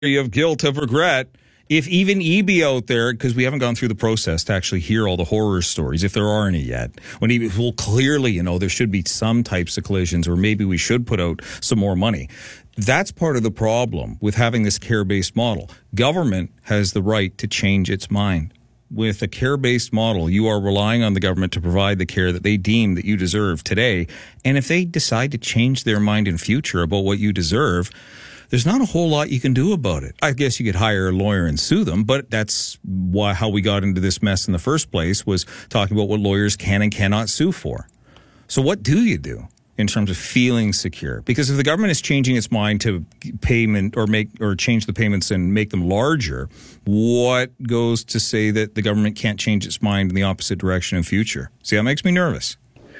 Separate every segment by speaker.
Speaker 1: of guilt, of regret. If even EB out there, because we haven't gone through the process to actually hear all the horror stories, if there are any yet, when EB, well, clearly, there should be some types of collisions, or maybe we should put out some more money. That's part of the problem with having this care-based model. Government has the right to change its mind. With a care-based model, you are relying on the government to provide the care that they deem that you deserve today. And if they decide to change their mind in future about what you deserve, there's not a whole lot you can do about it. I guess you could hire a lawyer and sue them, but that's how we got into this mess in the first place, was talking about what lawyers can and cannot sue for. So what do you do in terms of feeling secure? Because if the government is changing its mind to payment or change the payments and make them larger, what goes to say that the government can't change its mind in the opposite direction in future? See, that makes me nervous.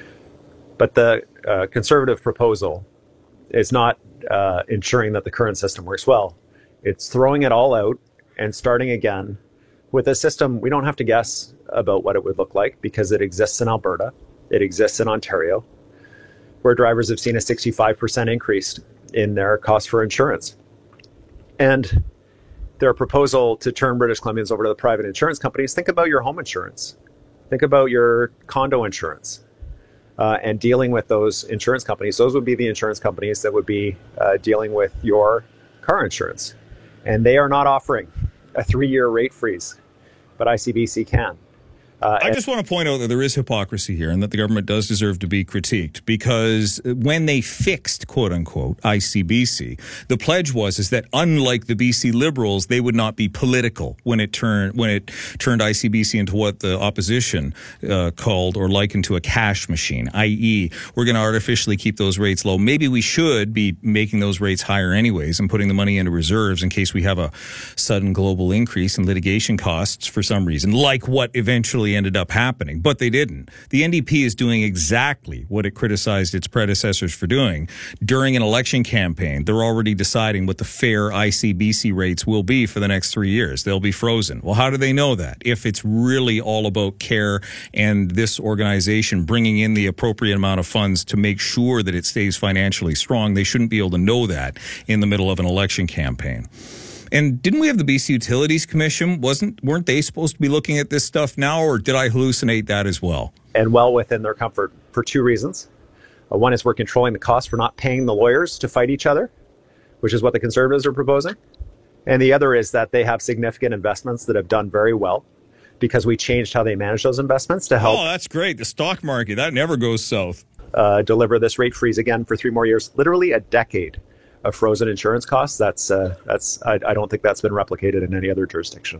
Speaker 2: But the Conservative proposal is not ensuring that the current system works well. It's throwing it all out and starting again with a system we don't have to guess about what it would look like, because it exists in Alberta, it exists in Ontario, where drivers have seen a 65% increase in their cost for insurance. And their proposal to turn British Columbians over to the private insurance companies, think about your home insurance, think about your condo insurance. And dealing with those insurance companies. Those would be the insurance companies that would be dealing with your car insurance. And they are not offering a 3-year rate freeze, but ICBC can.
Speaker 1: I just want to point out that there is hypocrisy here, and that the government does deserve to be critiqued, because when they fixed, quote unquote, ICBC, the pledge is that unlike the BC Liberals, they would not be political when it turned ICBC into what the opposition called or likened to a cash machine, i.e., we're going to artificially keep those rates low. Maybe we should be making those rates higher anyways and putting the money into reserves in case we have a sudden global increase in litigation costs for some reason, like what eventually ended up happening, but they didn't. The NDP is doing exactly what it criticized its predecessors for doing. During an election campaign, they're already deciding what the fair ICBC rates will be for the next 3 years. They'll be frozen. Well, how do they know that? If it's really all about care and this organization bringing in the appropriate amount of funds to make sure that it stays financially strong, they shouldn't be able to know that in the middle of an election campaign. And didn't we have the BC Utilities Commission? Weren't they supposed to be looking at this stuff now, or did I hallucinate that as well?
Speaker 2: And well within their comfort for 2 reasons. One is we're controlling the cost for not paying the lawyers to fight each other, which is what the Conservatives are proposing. And the other is that they have significant investments that have done very well, because we changed how they manage those investments to help.
Speaker 1: Oh, that's great. The stock market, that never goes south.
Speaker 2: Deliver this rate freeze again for 3 more years, literally a decade of frozen insurance costs. I don't think that's been replicated in any other jurisdiction.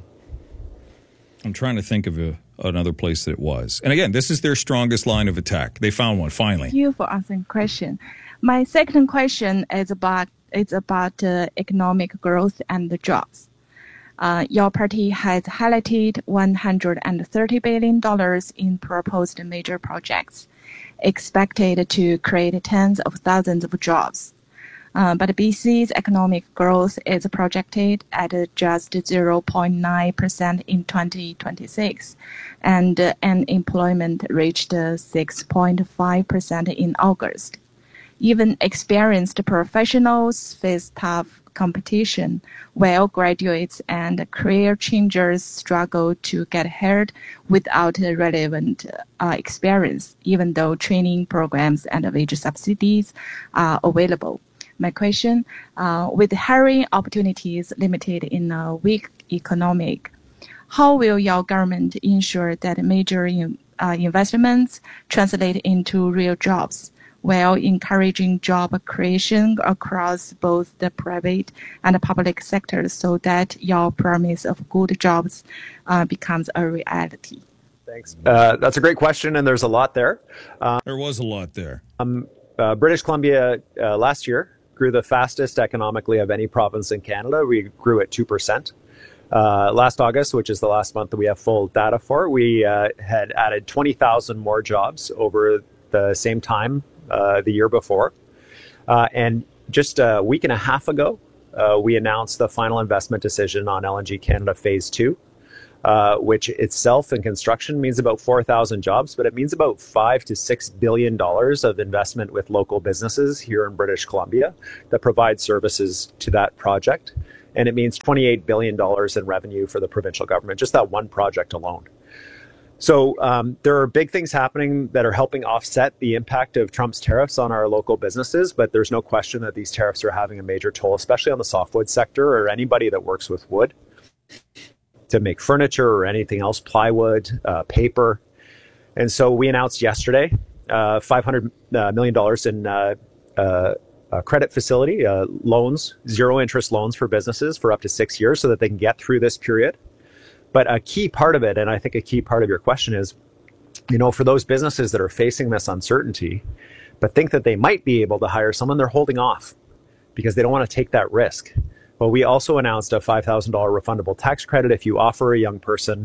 Speaker 1: I'm trying to think of another place that it was. And again, this is their strongest line of attack. They found one, finally.
Speaker 3: Thank you for answering the question. My second question is about economic growth and the jobs. Your party has highlighted $130 billion in proposed major projects, expected to create tens of thousands of jobs. But BC's economic growth is projected at just 0.9% in 2026, and unemployment reached 6.5% in August. Even experienced professionals face tough competition, while graduates and career changers struggle to get hired without relevant experience, even though training programs and wage subsidies are available. My question, with hiring opportunities limited in a weak economic, how will your government ensure that major investments translate into real jobs, while encouraging job creation across both the private and public sectors, so that your promise of good jobs becomes a reality?
Speaker 2: Thanks. That's a great question, and there's a lot there.
Speaker 1: There was a lot there.
Speaker 2: British Columbia last year grew the fastest economically of any province in Canada. We grew at 2%. Last August, which is the last month that we have full data for, we had added 20,000 more jobs over the same time the year before. And just a week and a half ago, we announced the final investment decision on LNG Canada Phase 2, which itself in construction means about 4,000 jobs, but it means about $5 to $6 billion of investment with local businesses here in British Columbia that provide services to that project. And it means $28 billion in revenue for the provincial government, just that one project alone. So there are big things happening that are helping offset the impact of Trump's tariffs on our local businesses, but there's no question that these tariffs are having a major toll, especially on the softwood sector or anybody that works with wood to make furniture or anything else, plywood, paper. And so we announced yesterday $500 million in a credit facility, loans, zero interest loans for businesses for up to 6 years so that they can get through this period. But a key part of it, and I think a key part of your question is, for those businesses that are facing this uncertainty, but think that they might be able to hire someone, they're holding off because they don't want to take that risk. Well, we also announced a $5,000 refundable tax credit if you offer a young person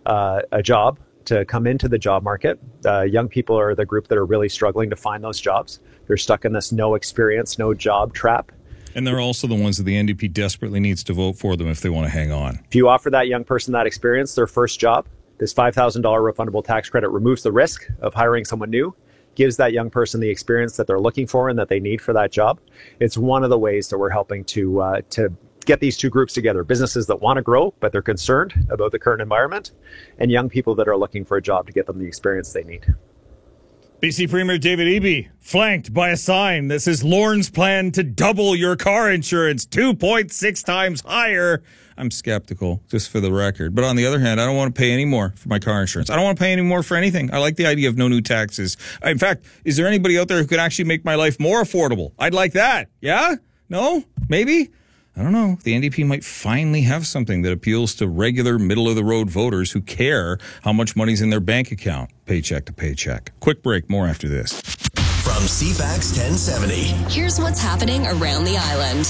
Speaker 2: a job to come into the job market. Young people are the group that are really struggling to find those jobs. They're stuck in this no experience, no job trap.
Speaker 1: And they're also the ones that the NDP desperately needs to vote for them if they want to hang on.
Speaker 2: If you offer that young person that experience, their first job, this $5,000 refundable tax credit removes the risk of hiring someone new, gives that young person the experience that they're looking for and that they need for that job. It's one of the ways that we're helping to get these two groups together, businesses that want to grow, but they're concerned about the current environment, and young people that are looking for a job to get them the experience they need.
Speaker 1: BC Premier David Eby, flanked by a sign that says Lorne's plan to double your car insurance 2.6 times higher. I'm skeptical, just for the record. But on the other hand, I don't want to pay any more for my car insurance. I don't want to pay any more for anything. I like the idea of no new taxes. In fact, is there anybody out there who could actually make my life more affordable? I'd like that. Yeah? No? Maybe? I don't know. The NDP might finally have something that appeals to regular middle-of-the-road voters who care how much money's in their bank account, paycheck to paycheck. Quick break. More after this.
Speaker 4: From CFAX 1070.
Speaker 5: Here's what's happening around the island.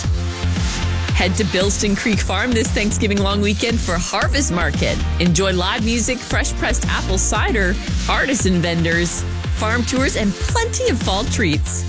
Speaker 5: Head to Bilston Creek Farm this Thanksgiving long weekend for Harvest Market. Enjoy live music, fresh-pressed apple cider, artisan vendors, farm tours, and plenty of fall treats.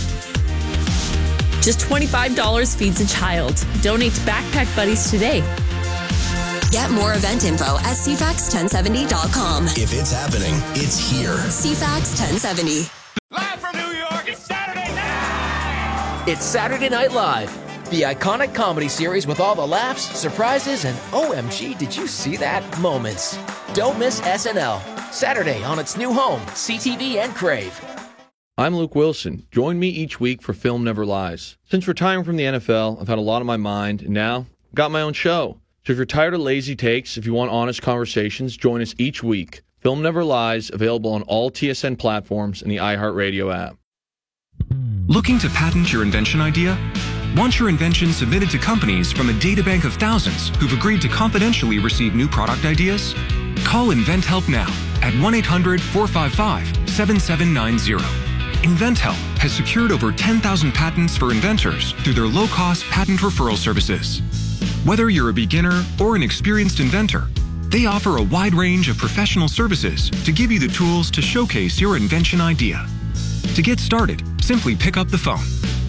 Speaker 5: Just $25 feeds a child. Donate to Backpack Buddies today.
Speaker 4: Get more event info at CFAX1070.com. If it's happening, it's here. CFAX 1070.
Speaker 6: Live from New York, it's Saturday night!
Speaker 7: It's Saturday Night Live, the iconic comedy series with all the laughs, surprises, and OMG, did you see that moments. Don't miss SNL. Saturday on its new home, CTV and Crave.
Speaker 8: I'm Luke Wilson. Join me each week for Film Never Lies. Since retiring from the NFL, I've had a lot on my mind, and now I've got my own show. So if you're tired of lazy takes, if you want honest conversations, join us each week. Film Never Lies, available on all TSN platforms and the iHeartRadio app.
Speaker 9: Looking to patent your invention idea? Want your invention submitted to companies from a databank of thousands who've agreed to confidentially receive new product ideas? Call InventHelp now at 1-800-455-7790. InventHelp has secured over 10,000 patents for inventors through their low-cost patent referral services. Whether you're a beginner or an experienced inventor, they offer a wide range of professional services to give you the tools to showcase your invention idea. To get started, simply pick up the phone.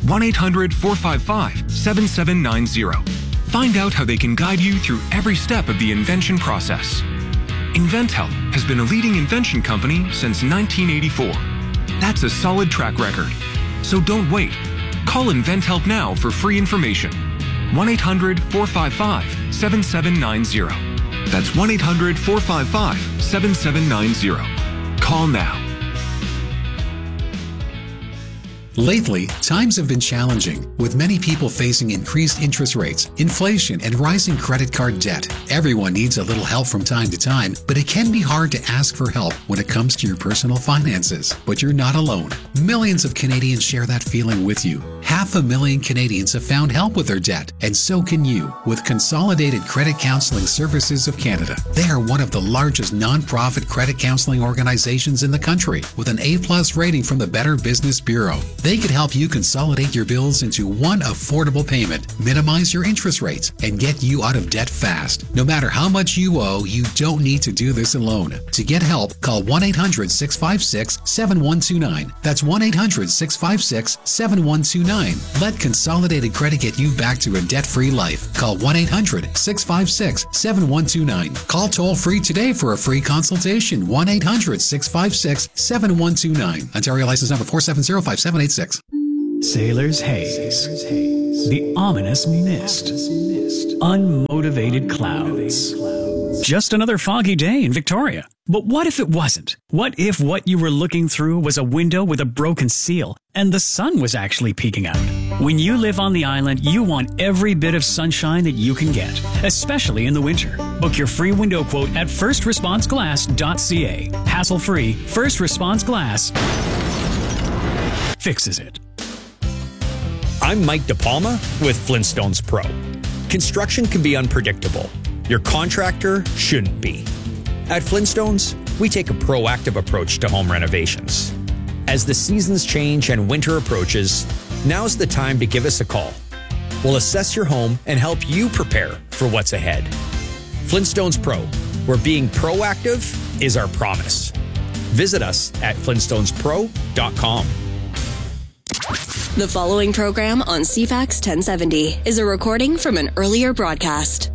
Speaker 9: 1-800-455-7790. Find out how they can guide you through every step of the invention process. InventHelp has been a leading invention company since 1984. That's a solid track record. So don't wait. Call InventHelp now for free information. 1-800-455-7790. That's 1-800-455-7790. Call now.
Speaker 10: Lately, times have been challenging, with many people facing increased interest rates, inflation, and rising credit card debt. Everyone needs a little help from time to time, but it can be hard to ask for help when it comes to your personal finances. But you're not alone. Millions of Canadians share that feeling with you. 500,000 Canadians have found help with their debt, and so can you with Consolidated Credit Counseling Services of Canada. They are one of the largest non-profit credit counseling organizations in the country, with an A+ rating from the Better Business Bureau. They could help you consolidate your bills into one affordable payment, minimize your interest rates, and get you out of debt fast. No matter how much you owe, you don't need to do this alone. To get help, call 1-800-656-7129. That's 1-800-656-7129. Let Consolidated Credit get you back to a debt-free life. Call 1-800-656-7129. Call toll-free today for a free consultation. 1-800-656-7129. Ontario license number 4705786.
Speaker 11: Sailor's Haze. The ominous mist. Unmotivated clouds. Just another foggy day in Victoria. But what if it wasn't? What if what you were looking through was a window with a broken seal and the sun was actually peeking out? When you live on the island, you want every bit of sunshine that you can get, especially in the winter. Book your free window quote at firstresponseglass.ca. Hassle-free, First Response Glass fixes it.
Speaker 12: I'm Mike DePalma with Flintstones Pro. Construction can be unpredictable. Your contractor shouldn't be. At Flintstones, we take a proactive approach to home renovations. As the seasons change and winter approaches, now's the time to give us a call. We'll assess your home and help you prepare for what's ahead. Flintstones Pro, where being proactive is our promise. Visit us at flintstonespro.com.
Speaker 4: The following program on CFAX 1070 is a recording from an earlier broadcast.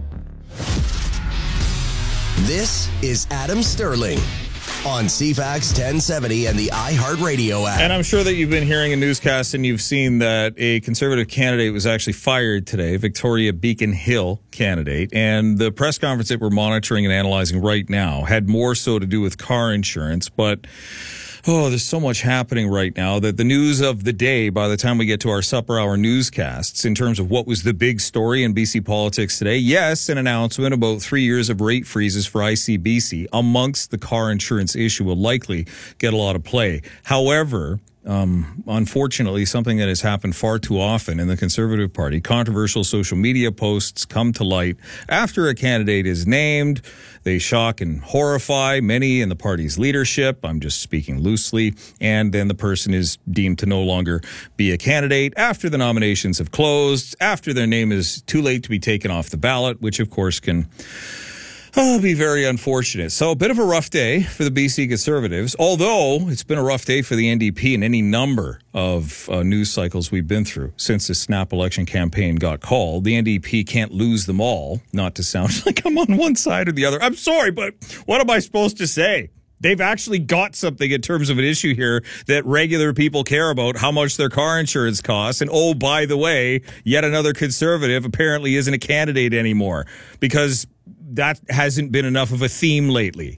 Speaker 13: This is Adam Sterling on CFAX 1070 and the iHeartRadio app.
Speaker 1: And I'm sure that you've been hearing a newscast and you've seen that a Conservative candidate was actually fired today, Victoria Beacon Hill candidate. And the press conference that we're monitoring and analyzing right now had more so to do with car insurance, but there's so much happening right now that the news of the day, by the time we get to our supper hour newscasts, in terms of what was the big story in BC politics today, yes, an announcement about 3 years of rate freezes for ICBC amongst the car insurance issue will likely get a lot of play. However, unfortunately, something that has happened far too often in the Conservative Party, controversial social media posts come to light after a candidate is named. They shock and horrify many in the party's leadership. I'm just speaking loosely. And then the person is deemed to no longer be a candidate after the nominations have closed, after their name is too late to be taken off the ballot, which of course can be very unfortunate. So a bit of a rough day for the BC Conservatives, although it's been a rough day for the NDP in any number of news cycles we've been through since the snap election campaign got called. The NDP can't lose them all, not to sound like I'm on one side or the other. I'm sorry, but what am I supposed to say? They've actually got something in terms of an issue here that regular people care about, how much their car insurance costs. And oh, by the way, yet another Conservative apparently isn't a candidate anymore because that hasn't been enough of a theme lately.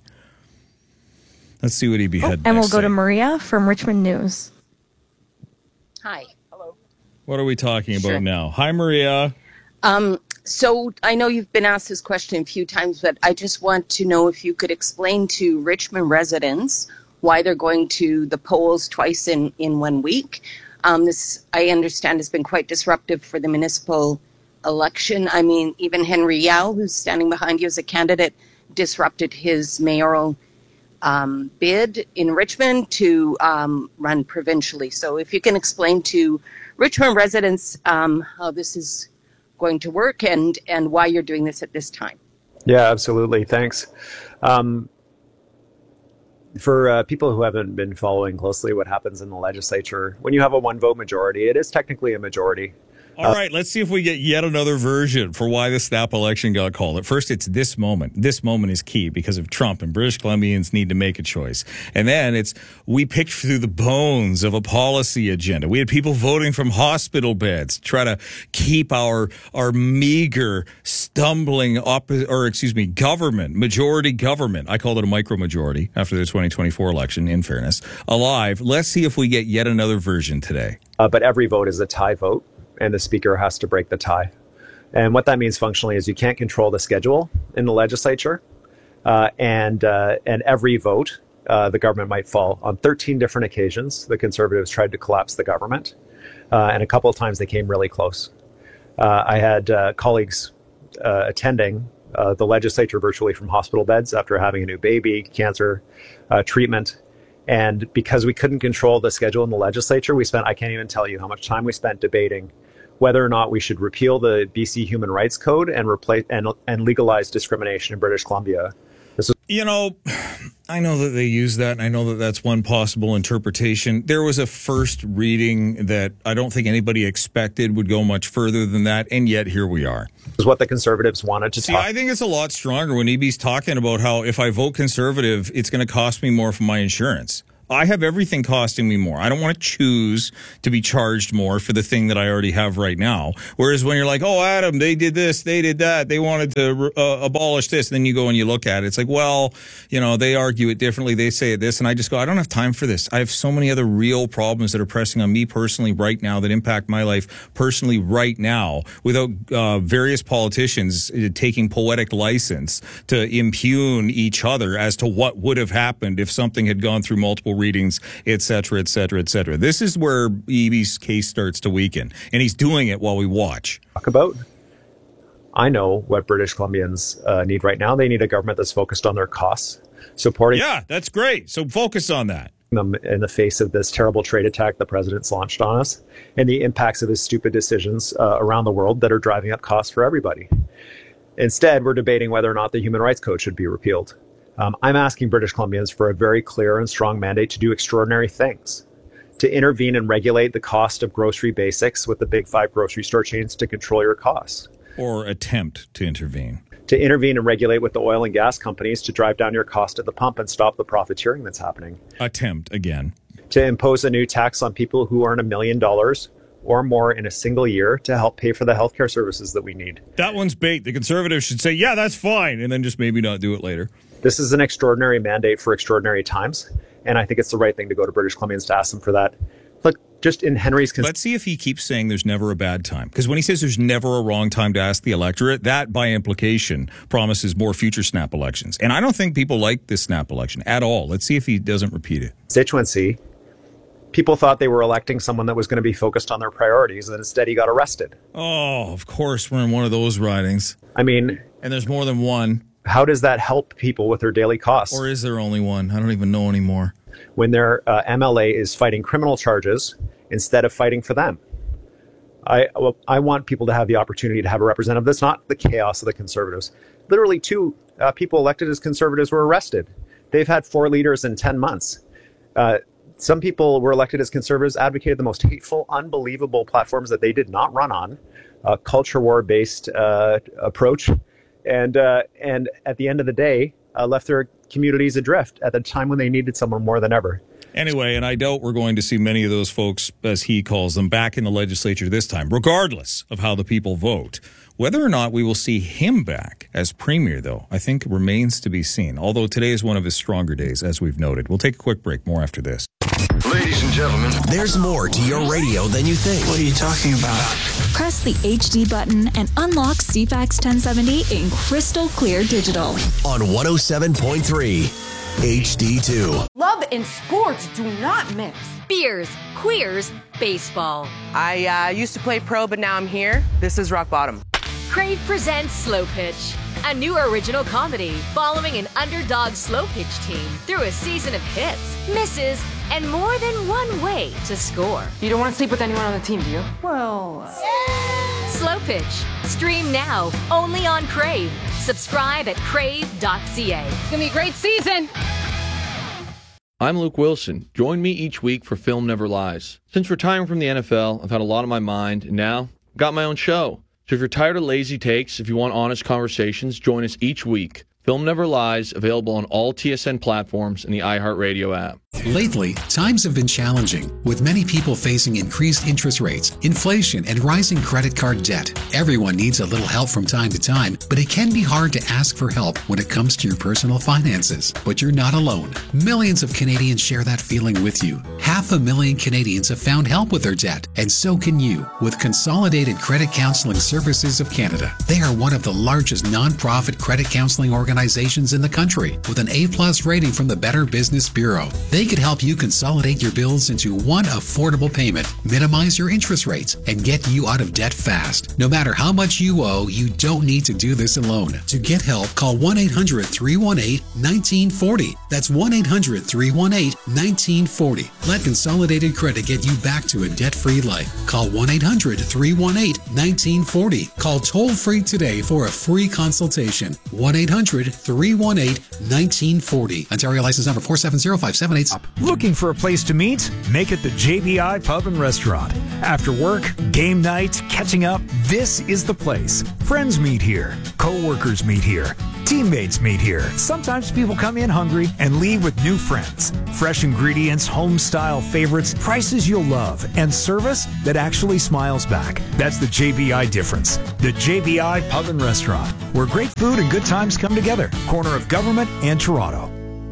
Speaker 1: Let's see what he had
Speaker 14: and we'll go to Maria from Richmond News.
Speaker 15: Hi. Hello.
Speaker 1: What are we talking about now? Hi, Maria.
Speaker 15: So I know you've been asked this question a few times, but I just want to know if you could explain to Richmond residents why they're going to the polls twice in 1 week. This, I understand, has been quite disruptive for the municipal election. I mean, even Henry Yao, who's standing behind you as a candidate, disrupted his mayoral bid in Richmond to run provincially. So if you can explain to Richmond residents how this is going to work and why you're doing this at this time.
Speaker 2: Yeah, absolutely. Thanks. For people who haven't been following closely what happens in the legislature, when you have a one-vote majority, it is technically a majority.
Speaker 1: All right, let's see if we get yet another version for why the snap election got called. At first, it's this moment. This moment is key because of Trump, and British Columbians need to make a choice. And then it's, we picked through the bones of a policy agenda. We had people voting from hospital beds to try to keep our meager, stumbling, government, majority government. I called it a micro-majority after the 2024 election, in fairness, alive. Let's see if we get yet another version today.
Speaker 2: But every vote is a tie vote, and the speaker has to break the tie. And what that means functionally is you can't control the schedule in the legislature, and every vote, the government might fall. On 13 different occasions, the Conservatives tried to collapse the government, and a couple of times they came really close. I had colleagues attending the legislature virtually from hospital beds after having a new baby, cancer treatment. And because we couldn't control the schedule in the legislature, I can't even tell you how much time we spent debating whether or not we should repeal the BC Human Rights Code and replace and legalize discrimination in British Columbia.
Speaker 1: I know that they use that, and I know that that's one possible interpretation. There was a first reading that I don't think anybody expected would go much further than that, and yet here we are.
Speaker 2: Is what the Conservatives wanted to talk.
Speaker 1: I think it's a lot stronger when EB's talking about how if I vote Conservative, it's going to cost me more for my insurance. I have everything costing me more. I don't want to choose to be charged more for the thing that I already have right now. Whereas when you're like, oh, Adam, they did this, they did that, they wanted to abolish this, and then you go and you look at it. It's like, well, you know, they argue it differently, they say it this, and I just go, I don't have time for this. I have so many other real problems that are pressing on me personally right now that impact my life personally right now without various politicians taking poetic license to impugn each other as to what would have happened if something had gone through multiple readings, et cetera, et cetera, et cetera. This is where Eby's case starts to weaken, and he's doing it while we watch.
Speaker 2: Talk about. I know what British Columbians need right now. They need a government that's focused on their costs, supporting.
Speaker 1: Yeah, that's great. So focus on that.
Speaker 2: Them in the face of this terrible trade attack the president's launched on us and the impacts of his stupid decisions around the world that are driving up costs for everybody. Instead, we're debating whether or not the Human Rights Code should be repealed. I'm asking British Columbians for a very clear and strong mandate to do extraordinary things, to intervene and regulate the cost of grocery basics with the big 5 grocery store chains to control your costs.
Speaker 1: Or attempt to intervene.
Speaker 2: To intervene and regulate with the oil and gas companies to drive down your cost at the pump and stop the profiteering that's happening.
Speaker 1: Attempt again.
Speaker 2: To impose a new tax on people who earn $1 million or more in a single year to help pay for the healthcare services that we need.
Speaker 1: That one's bait. The Conservatives should say, yeah, that's fine, and then just maybe not do it later.
Speaker 2: This is an extraordinary mandate for extraordinary times, and I think it's the right thing to go to British Columbians to ask them for that. Look, just in Henry's...
Speaker 1: Let's see if he keeps saying there's never a bad time. Because when he says there's never a wrong time to ask the electorate, that, by implication, promises more future snap elections. And I don't think people like this snap election at all. Let's see if he doesn't repeat it.
Speaker 2: Constituency, people thought they were electing someone that was going to be focused on their priorities, and instead he got arrested.
Speaker 1: Oh, of course we're in one of those ridings.
Speaker 2: I mean...
Speaker 1: And there's more than one.
Speaker 2: How does that help people with their daily costs?
Speaker 1: Or is there only one? I don't even know anymore.
Speaker 2: When their MLA is fighting criminal charges instead of fighting for them. I want people to have the opportunity to have a representative. That's not the chaos of the Conservatives. Literally 2 people elected as Conservatives were arrested. They've had 4 leaders in 10 months. Some people were elected as Conservatives, advocated the most hateful, unbelievable platforms that they did not run on, culture war-based approach, and at the end of the day, left their communities adrift at the time when they needed someone more than ever.
Speaker 1: Anyway, and I doubt we're going to see many of those folks, as he calls them, back in the legislature this time, regardless of how the people vote. Whether or not we will see him back as premier, though, I think remains to be seen, although today is one of his stronger days, as we've noted. We'll take a quick break. More after this.
Speaker 13: Ladies and gentlemen, there's more to your radio than you think.
Speaker 16: What are you talking about?
Speaker 17: Press the HD button and unlock CFAX 1070 in crystal clear digital.
Speaker 13: On 107.3 HD2.
Speaker 18: Love and sports do not mix.
Speaker 19: Beers, queers, baseball.
Speaker 18: I used to play pro, but now I'm here. This is rock bottom.
Speaker 19: Crave presents Slow Pitch, a new original comedy following an underdog slow pitch team through a season of hits, misses, and more than one way to score.
Speaker 18: You don't want to sleep with anyone on the team, do you?
Speaker 19: Well, Slow Pitch. Stream now, only on Crave. Subscribe at crave.ca.
Speaker 18: It's gonna be a great season.
Speaker 8: I'm Luke Wilson. Join me each week for Film Never Lies. Since retiring from the NFL, I've had a lot on my mind, and now I've got my own show. So if you're tired of lazy takes, if you want honest conversations, join us each week. Film Never Lies, available on all TSN platforms and the iHeartRadio app.
Speaker 10: Lately, times have been challenging, with many people facing increased interest rates, inflation, and rising credit card debt. Everyone needs a little help from time to time, but it can be hard to ask for help when it comes to your personal finances. But you're not alone. Millions of Canadians share that feeling with you. 500,000 Canadians have found help with their debt, and so can you with Consolidated Credit Counseling Services of Canada. They are one of the largest non-profit credit counseling organizations in the country, with an A+ rating from the Better Business Bureau. They could help you consolidate your bills into one affordable payment, minimize your interest rates, and get you out of debt fast. No matter how much you owe, you don't need to do this alone. To get help, call 1-800-318-1940. That's 1-800-318-1940. Let Consolidated Credit get you back to a debt-free life. Call 1-800-318-1940. Call toll-free today for a free consultation. 1-800-318-1940. Ontario license number 4705787.
Speaker 16: Looking for a place to meet? Make it the JBI Pub and Restaurant. After work, game night, catching up, this is the place. Friends meet here. Co-workers meet here. Teammates meet here. Sometimes people come in hungry and leave with new friends. Fresh ingredients, home-style favorites, prices you'll love, and service that actually smiles back. That's the JBI difference. The JBI Pub and Restaurant, where great food and good times come together. Corner of Government and Toronto.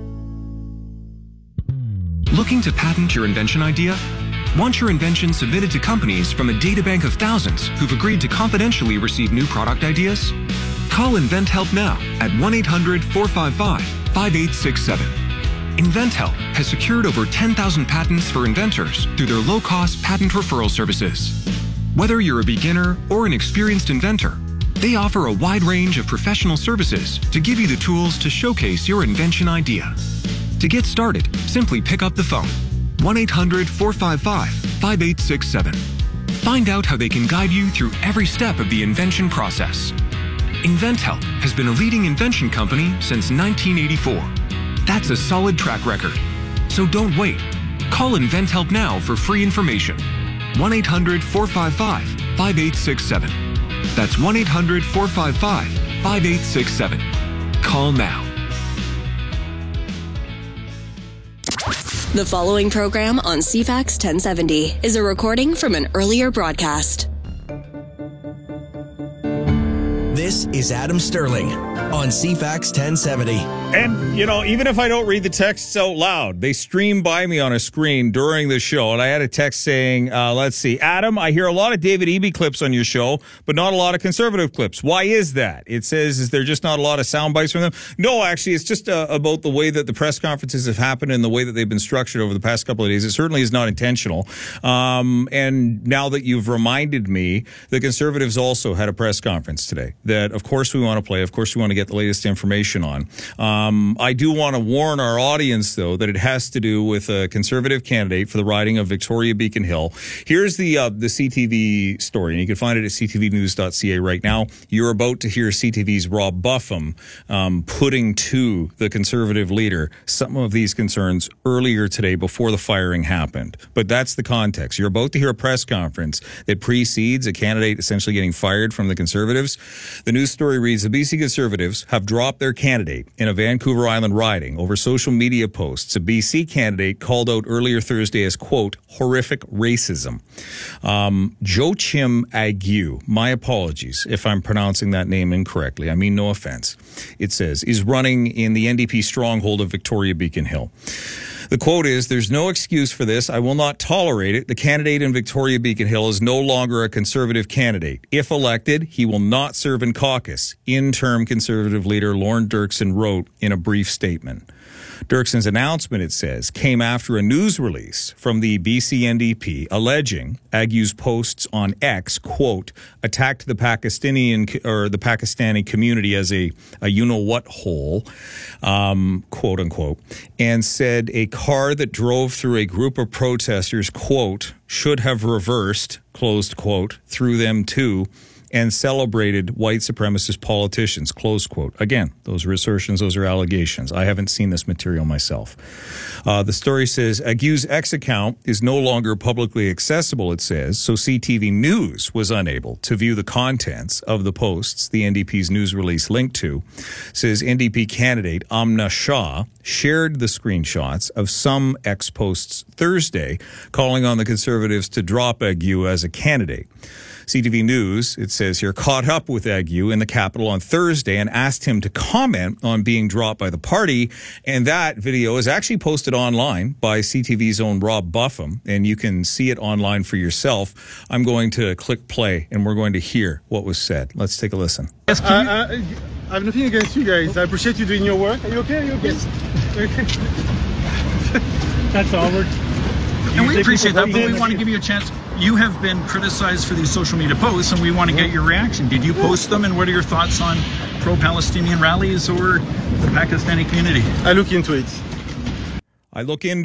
Speaker 9: Looking to patent your invention idea? Want your invention submitted to companies from a databank of thousands who've agreed to confidentially receive new product ideas? Call InventHelp now at 1-800-455-5867. InventHelp has secured over 10,000 patents for inventors through their low-cost patent referral services. Whether you're a beginner or an experienced inventor, they offer a wide range of professional services to give you the tools to showcase your invention idea. To get started, simply pick up the phone, 1-800-455-5867. Find out how they can guide you through every step of the invention process. InventHelp has been a leading invention company since 1984. That's a solid track record. So don't wait. Call InventHelp now for free information. 1-800-455-5867. That's 1-800-455-5867. Call now.
Speaker 4: The following program on CFAX 1070 is a recording from an earlier broadcast.
Speaker 13: This is Adam Sterling on CFAX 1070.
Speaker 1: And, you know, even if I don't read the texts out loud, they stream by me on a screen during the show. And I had a text saying, let's see, Adam, I hear a lot of David Eby clips on your show, but not a lot of conservative clips. Why is that? It says, is there just not a lot of sound bites from them? No, actually, it's just about the way that the press conferences have happened and the way that they've been structured over the past couple of days. It certainly is not intentional. And now that you've reminded me, the Conservatives also had a press conference today that, of course, we want to play. Of course, we want to get the latest information on. I do want to warn our audience, though, that it has to do with a Conservative candidate for the riding of Victoria Beacon Hill. Here's the CTV story, and you can find it at ctvnews.ca right now. You're about to hear CTV's Rob Buffum putting to the Conservative leader some of these concerns earlier today before the firing happened. But that's the context. You're about to hear a press conference that precedes a candidate essentially getting fired from the Conservatives. The news story reads, the BC Conservatives have dropped their candidate in a Vancouver Island riding over social media posts. A BC candidate called out earlier Thursday as, quote, horrific racism. Joachim Agiu, my apologies if I'm pronouncing that name incorrectly. I mean no offense. It says, is running in the NDP stronghold of Victoria Beacon Hill. The quote is, there's no excuse for this. I will not tolerate it. The candidate in Victoria Beacon Hill is no longer a Conservative candidate. If elected, he will not serve in caucus. Interim Conservative leader Lorne Dirksen wrote in a brief statement. Dirksen's announcement, it says, came after a news release from the BC NDP alleging Agiu's posts on X, quote, attacked the Pakistani community as a you-know-what hole, quote unquote, and said a car that drove through a group of protesters, quote, should have reversed, closed quote, through them too, and celebrated white supremacist politicians, close quote. Again, those are assertions, those are allegations. I haven't seen this material myself. The story says, Agiu's X account is no longer publicly accessible, it says, so CTV News was unable to view the contents of the posts the NDP's news release linked to. It says NDP candidate Amna Shah shared the screenshots of some X posts Thursday, calling on the Conservatives to drop Agiu as a candidate. CTV News, it says here, caught up with Agiu in the Capitol on Thursday and asked him to comment on being dropped by the party. And that video is actually posted online by CTV's own Rob Buffum, and you can see it online for yourself. I'm going to click play, and we're going to hear what was said. Let's take a listen.
Speaker 20: Yes, I have nothing against you guys. I appreciate you doing your work. Are you okay? Are you okay? Yes. That's all.
Speaker 21: And we appreciate that, but we want to give you a chance. You have been criticized for these social media posts, and we want to get your reaction. Did you post them, and what are your thoughts on pro-Palestinian rallies or the Pakistani community?
Speaker 20: I look into it.
Speaker 1: I look into it.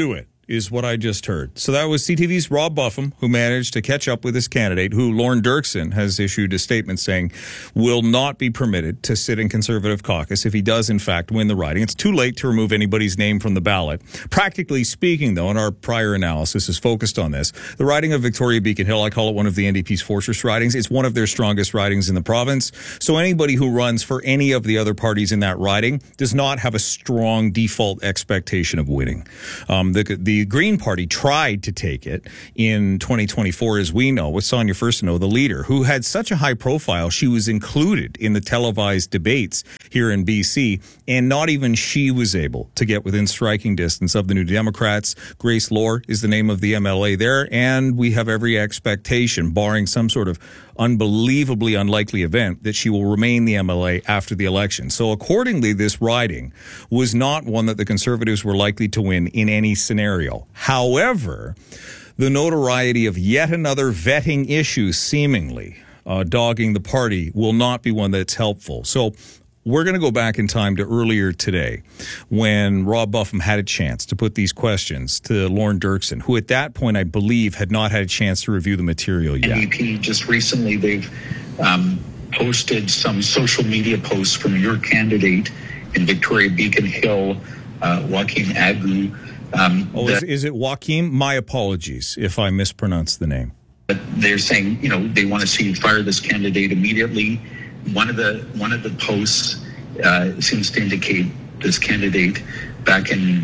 Speaker 1: is what I just heard. So that was CTV's Rob Buffum, who managed to catch up with his candidate, who Lorne Dirksen has issued a statement saying will not be permitted to sit in Conservative caucus if he does, in fact, win the riding. It's too late to remove anybody's name from the ballot. Practically speaking, though, and our prior analysis is focused on this, the riding of Victoria Beacon Hill, I call it one of the NDP's fortress ridings. It's one of their strongest ridings in the province. So anybody who runs for any of the other parties in that riding does not have a strong default expectation of winning. The Green Party tried to take it in 2024, as we know, with Sonia Furstenau, the leader, who had such a high profile. She was included in the televised debates here in BC, and not even she was able to get within striking distance of the New Democrats. Grace Lohr is the name of the MLA there, and we have every expectation, barring some sort of unbelievably unlikely event, that she will remain the MLA after the election. So accordingly, this riding was not one that the Conservatives were likely to win in any scenario. However, the notoriety of yet another vetting issue seemingly dogging the party will not be one that's helpful. So we're going to go back in time to earlier today when Rob Buffum had a chance to put these questions to Lorne Dirksen, who at that point, I believe, had not had a chance to review the material yet.
Speaker 3: NDP, just recently, they've posted some social media posts from your candidate in Victoria Beacon Hill, Joaquim Agu.
Speaker 1: Is it Joaquim? My apologies if I mispronounced the name.
Speaker 3: They're saying, they want to see you fire this candidate immediately. One of the posts seems to indicate this candidate back in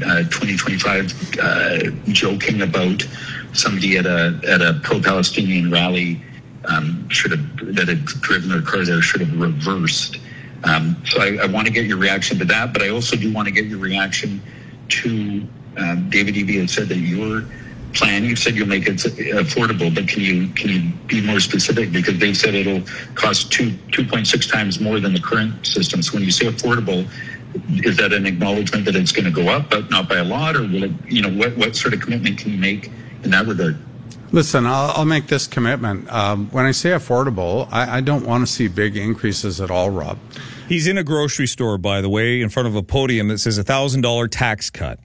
Speaker 3: 2025 joking about somebody at a pro-Palestinian rally that had driven their car there should have reversed. So I want to get your reaction to that, but I also do want to get your reaction to David Eby had said that your plan, you said you'll make it affordable, but can you be more specific? Because they said it'll cost 2.6 times more than the current system. So when you say affordable, is that an acknowledgement that it's going to go up, but not by a lot, or will it? What sort of commitment can you make in that regard?
Speaker 22: Listen, I'll make this commitment. When I say affordable, I don't want to see big increases at all, Rob.
Speaker 1: He's in a grocery store, by the way, in front of a podium that says $1,000 tax cut.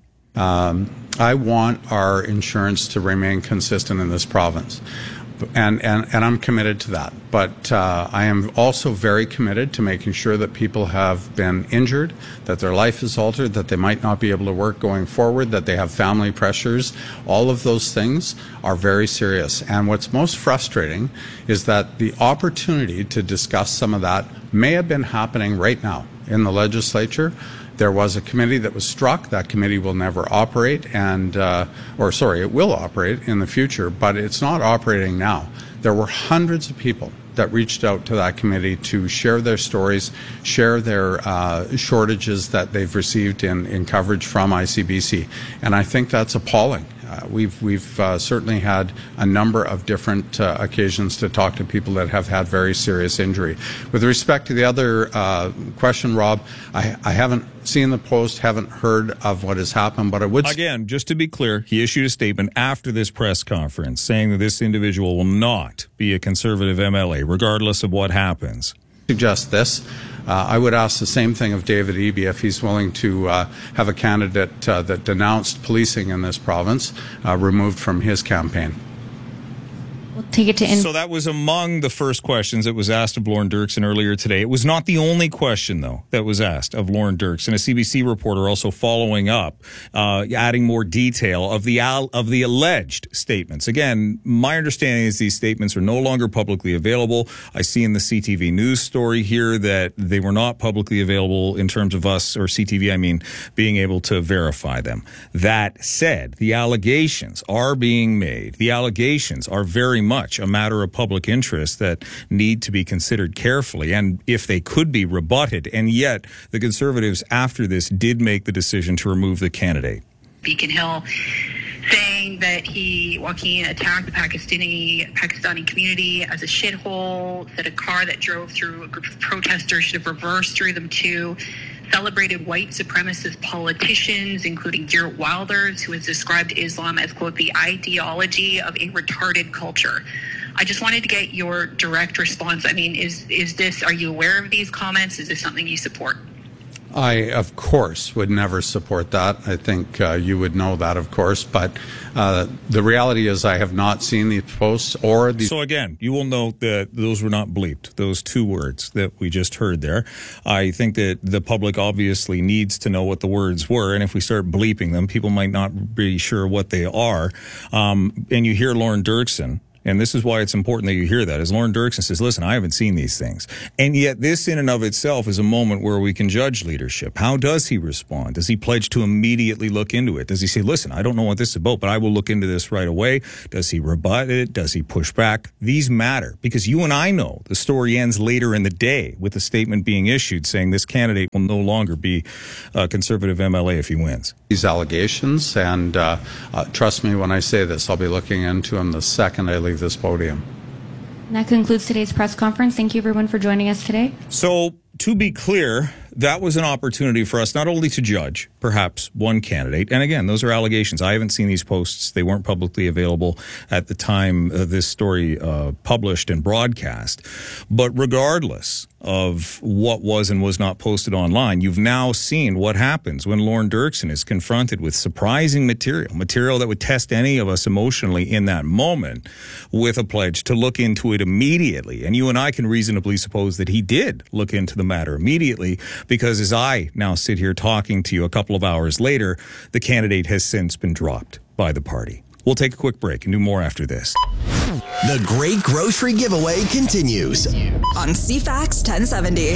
Speaker 22: I want our insurance to remain consistent in this province, and I'm committed to that. But I am also very committed to making sure that people have been injured, that their life is altered, that they might not be able to work going forward, that they have family pressures. All of those things are very serious. And what's most frustrating is that the opportunity to discuss some of that may have been happening right now in the legislature. There was a committee that was struck. That committee will never operate, it will operate in the future, but it's not operating now. There were hundreds of people that reached out to that committee to share their stories, share their shortages that they've received in coverage from ICBC, and I think that's appalling. We've certainly had a number of different occasions to talk to people that have had very serious injury. With respect to the other question, Rob, I haven't seen the post, haven't heard of what has happened, but I would...
Speaker 1: Again, just to be clear, he issued a statement after this press conference saying that this individual will not be a Conservative MLA, regardless of what happens.
Speaker 22: Suggest this. I would ask the same thing of David Eby if he's willing to have a candidate that denounced policing in this province removed from his campaign.
Speaker 14: We'll take it to
Speaker 1: So that was among the first questions that was asked of Lorne Dirksen earlier today. It was not the only question, though, that was asked of Lorne Dirksen. A CBC reporter also following up, adding more detail of the alleged statements. Again, my understanding is these statements are no longer publicly available. I see in the CTV news story here that they were not publicly available in terms of us, or CTV, I mean, being able to verify them. That said, the allegations are being made. The allegations are very much a matter of public interest that need to be considered carefully, and if they could be rebutted. And yet the Conservatives after this did make the decision to remove the candidate.
Speaker 23: Beacon Hill saying that Joaquin attacked the Pakistani community as a shithole, that a car that drove through a group of protesters should have reversed through them too, celebrated white supremacist politicians, including Geert Wilders, who has described Islam as, quote, the ideology of a retarded culture. I just wanted to get your direct response. I mean, are you aware of these comments? Is this something you support?
Speaker 22: I, of course, would never support that. I think you would know that, of course. But the reality is I have not seen these posts or the...
Speaker 1: So again, you will note that those were not bleeped, those two words that we just heard there. I think that the public obviously needs to know what the words were. And if we start bleeping them, people might not be sure what they are. And you hear Lauren Dirksen. And this is why it's important that you hear that. As Lauren Dirksen says, listen, I haven't seen these things. And yet this in and of itself is a moment where we can judge leadership. How does he respond? Does he pledge to immediately look into it? Does he say, listen, I don't know what this is about, but I will look into this right away? Does he rebut it? Does he push back? These matter because you and I know the story ends later in the day with a statement being issued saying this candidate will no longer be a Conservative MLA if he wins.
Speaker 22: These allegations, and trust me when I say this, I'll be looking into them the second I leave this podium.
Speaker 14: And that concludes today's press conference. Thank you, everyone, for joining us today.
Speaker 1: So, to be clear, that was an opportunity for us not only to judge perhaps one candidate, and again, those are allegations. I haven't seen these posts. They weren't publicly available at the time this story published and broadcast. But regardless of what was and was not posted online, you've now seen what happens when Lauren Dirksen is confronted with surprising material that would test any of us emotionally in that moment, with a pledge to look into it immediately. And you and I can reasonably suppose that he did look into the matter immediately, because as I now sit here talking to you a couple of hours later, the candidate has since been dropped by the party. We'll take a quick break and do more after this.
Speaker 13: The Great Grocery Giveaway continues
Speaker 4: on CFAX 1070.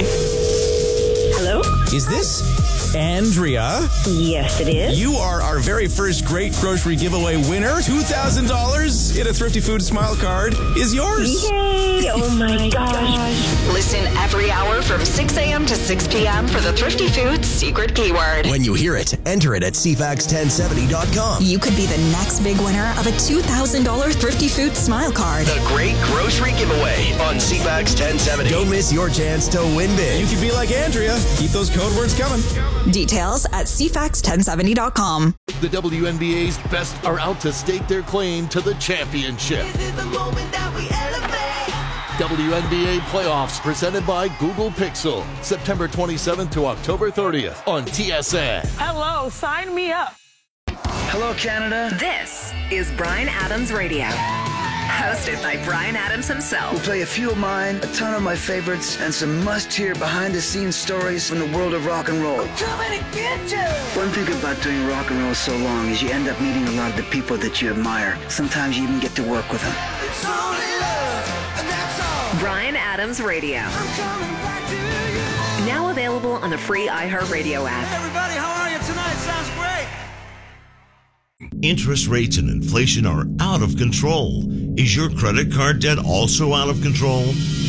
Speaker 5: Hello?
Speaker 6: Is this Andrea?
Speaker 5: Yes, it is.
Speaker 6: You are our very first Great Grocery Giveaway winner. $2,000 in a Thrifty Foods Smile Card is yours.
Speaker 5: Yay! Oh my gosh.
Speaker 4: Listen every hour from 6 a.m. to 6 p.m. for the Thrifty Foods secret keyword.
Speaker 13: When you hear it, enter it at CFAX1070.com.
Speaker 4: You could be the next big winner of a $2,000 Thrifty Foods Smile Card.
Speaker 13: The Great Grocery Giveaway on CFAX 1070. Don't miss your chance to win big.
Speaker 6: You could be like Andrea. Keep those code words coming.
Speaker 4: Details at CFAX1070.com.
Speaker 7: The WNBA's best are out to stake their claim to the championship.
Speaker 24: This is the moment that we elevate.
Speaker 7: WNBA playoffs presented by Google Pixel. September 27th to October 30th on TSN.
Speaker 18: Hello, sign me up.
Speaker 25: Hello, Canada.
Speaker 4: This is Bryan Adams Radio. Hosted by Bryan Adams himself.
Speaker 25: We'll play a few of mine, a ton of my favorites, and some must-hear behind-the-scenes stories from the world of rock and roll.
Speaker 24: I'm coming to get you.
Speaker 25: One thing about doing rock and roll so long is you end up meeting a lot of the people that you admire. Sometimes you even get to work with them.
Speaker 24: It's only love, and that's all.
Speaker 4: Bryan Adams Radio.
Speaker 24: I'm coming back to you.
Speaker 4: Now available on the free iHeartRadio app.
Speaker 24: Hey everybody, how are you tonight? Sounds great.
Speaker 26: Interest rates and inflation are out of control. Is your credit card debt also out of control?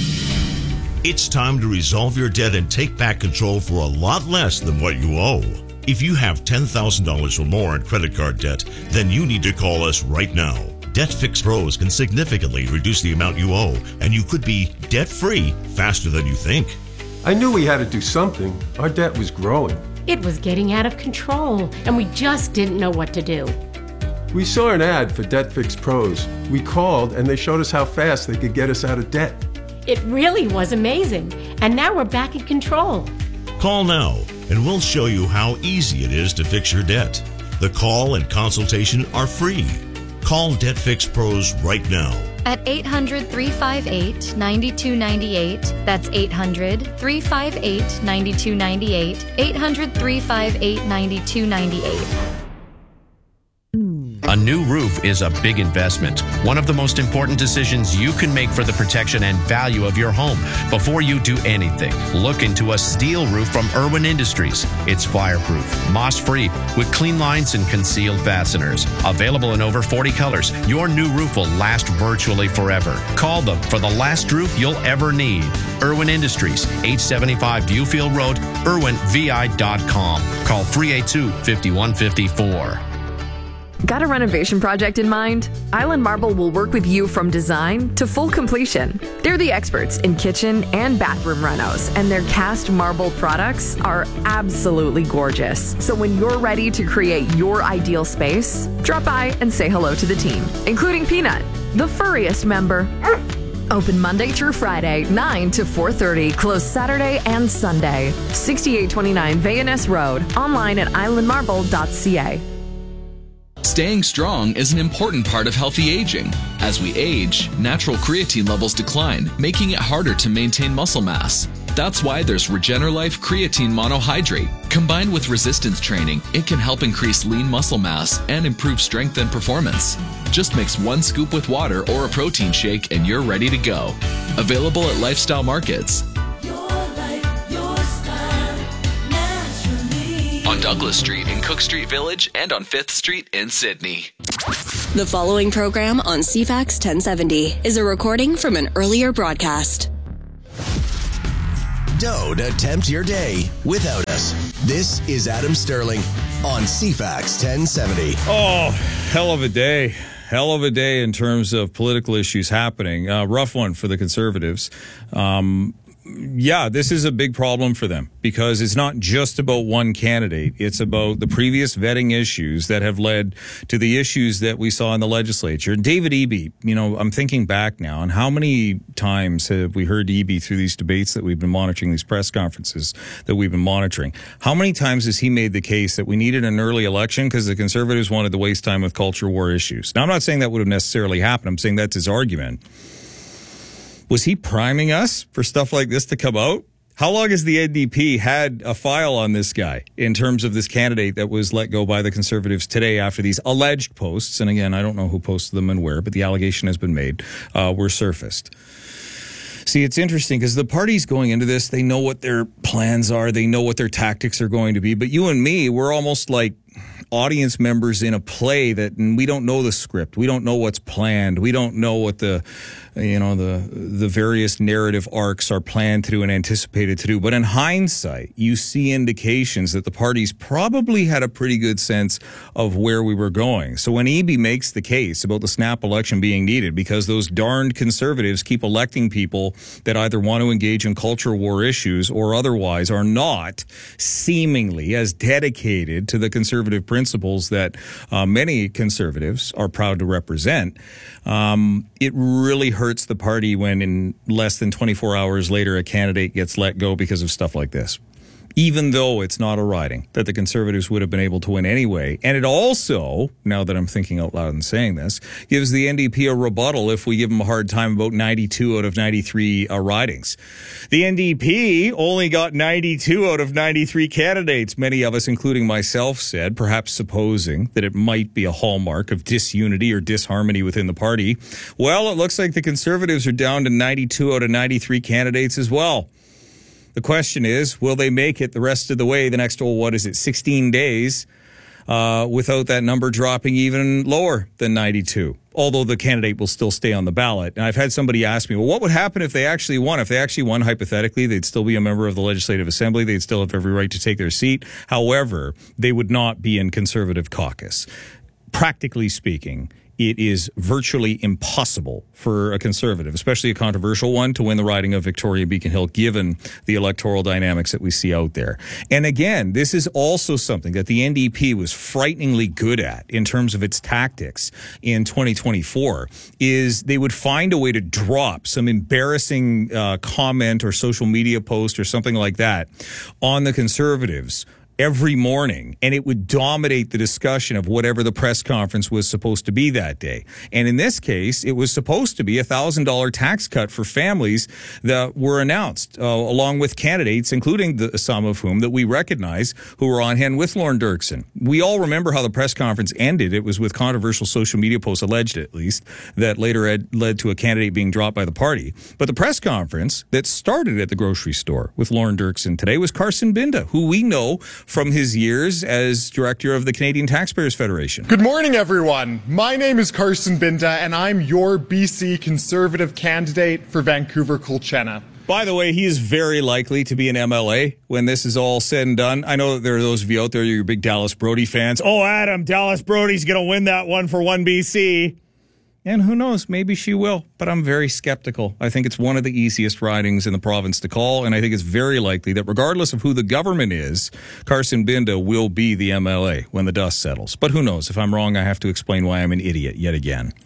Speaker 26: It's time to resolve your debt and take back control for a lot less than what you owe. If you have $10,000 or more in credit card debt, then you need to call us right now. Debt Fix Pros can significantly reduce the amount you owe, and you could be debt-free faster than you think.
Speaker 27: I knew we had to do something. Our debt was growing.
Speaker 28: It was getting out of control, and we just didn't know what to do.
Speaker 27: We saw an ad for Debt Fix Pros. We called, and they showed us how fast they could get us out of debt.
Speaker 28: It really was amazing, and now we're back in control.
Speaker 26: Call now, and we'll show you how easy it is to fix your debt. The call and consultation are free. Call Debt Fix Pros right now.
Speaker 29: At 800-358-9298. That's 800-358-9298. 800-358-9298.
Speaker 30: A new roof is a big investment, one of the most important decisions you can make for the protection and value of your home. Before you do anything, look into a steel roof from Irwin Industries. It's fireproof, moss-free, with clean lines and concealed fasteners. Available in over 40 colors, your new roof will last virtually forever. Call them for the last roof you'll ever need. Irwin Industries, 875 Viewfield Road, irwinvi.com. Call 382-5154.
Speaker 31: Got a renovation project in mind? Island Marble will work with you from design to full completion. They're the experts in kitchen and bathroom renos, and their cast marble products are absolutely gorgeous. So when you're ready to create your ideal space, drop by and say hello to the team, including Peanut, the furriest member. Open Monday through Friday, 9 to 4:30. Closed Saturday and Sunday. 6829 Vayaness Road. Online at islandmarble.ca.
Speaker 2: Staying strong is an important part of healthy aging. As we age, natural creatine levels decline, making it harder to maintain muscle mass. That's why there's RegenerLife Creatine Monohydrate. Combined with resistance training, it can help increase lean muscle mass and improve strength and performance. Just mix 1 scoop with water or a protein shake and you're ready to go. Available at Lifestyle Markets. On Douglas Street in Cook Street Village and on 5th Street in Sydney.
Speaker 4: The following program on CFAX 1070 is a recording from an earlier broadcast.
Speaker 13: Don't attempt your day without us. This is Adam Sterling on CFAX 1070.
Speaker 1: Oh, hell of a day. Hell of a day in terms of political issues happening. Rough one for the Conservatives. Yeah, this is a big problem for them because it's not just about one candidate. It's about the previous vetting issues that have led to the issues that we saw in the legislature. David Eby, I'm thinking back now, and how many times have we heard Eby through these debates that we've been monitoring, these press conferences that we've been monitoring? How many times has he made the case that we needed an early election because the Conservatives wanted to waste time with culture war issues? Now, I'm not saying that would have necessarily happened. I'm saying that's his argument. Was he priming us for stuff like this to come out? How long has the NDP had a file on this guy in terms of this candidate that was let go by the Conservatives today after these alleged posts? And again, I don't know who posted them and where, but the allegation has been made, were surfaced. See, it's interesting because the parties going into this, they know what their plans are. They know what their tactics are going to be. But you and me, we're almost like audience members in a play that we don't know the script. We don't know what's planned. We don't know what the various narrative arcs are planned to do and anticipated to do. But in hindsight, you see indications that the parties probably had a pretty good sense of where we were going. So when Eby makes the case about the snap election being needed because those darned Conservatives keep electing people that either want to engage in culture war issues or otherwise are not seemingly as dedicated to the conservative principles that many Conservatives are proud to represent, it really hurts the party when in less than 24 hours later a candidate gets let go because of stuff like this. Even though it's not a riding that the Conservatives would have been able to win anyway. And it also, now that I'm thinking out loud and saying this, gives the NDP a rebuttal if we give them a hard time about 92 out of 93 ridings. The NDP only got 92 out of 93 candidates. Many of us, including myself, said, perhaps supposing that it might be a hallmark of disunity or disharmony within the party. Well, it looks like the Conservatives are down to 92 out of 93 candidates as well. The question is, will they make it the rest of the way the next, 16 days without that number dropping even lower than 92? Although the candidate will still stay on the ballot. And I've had somebody ask me, well, what would happen if they actually won? If they actually won, hypothetically, they'd still be a member of the Legislative Assembly. They'd still have every right to take their seat. However, they would not be in Conservative caucus. Practically speaking, it is virtually impossible for a Conservative, especially a controversial one, to win the riding of Victoria Beacon Hill, given the electoral dynamics that we see out there. And again, this is also something that the NDP was frighteningly good at in terms of its tactics in 2024, is they would find a way to drop some embarrassing comment or social media post or something like that on the Conservatives every morning, and it would dominate the discussion of whatever the press conference was supposed to be that day. And in this case, it was supposed to be a $1,000 tax cut for families that were announced, along with candidates, including some of whom that we recognize who were on hand with Lorne Dirksen. We all remember how the press conference ended. It was with controversial social media posts, alleged at least, that later led to a candidate being dropped by the party. But the press conference that started at the grocery store with Lorne Dirksen today was Carson Binda, who we know from his years as director of the Canadian Taxpayers Federation.
Speaker 8: Good morning, everyone. My name is Carson Binda, and I'm your BC Conservative candidate for Vancouver-Colchena.
Speaker 1: By the way, he is very likely to be an MLA when this is all said and done. I know that there are those of you out there, you're big Dallas Brody fans. Oh, Adam, Dallas Brody's going to win that one for 1BC. And who knows, maybe she will, but I'm very skeptical. I think it's one of the easiest ridings in the province to call, and I think it's very likely that regardless of who the government is, Carson Binda will be the MLA when the dust settles. But who knows? If I'm wrong, I have to explain why I'm an idiot yet again.